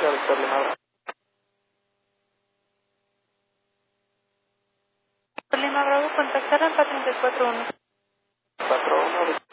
Sierra Víctor Lima Bravo. Lima Bravo, contactar a 3441. 41.